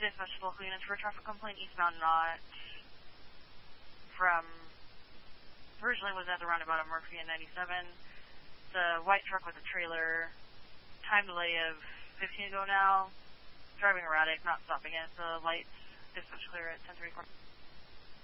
dispatch local units for a traffic complaint eastbound not from, originally was at the roundabout of Murphy and 97. The white truck with a trailer, time delay of 15 ago now, driving erratic, not stopping it. The lights, dispatch clear at 1034.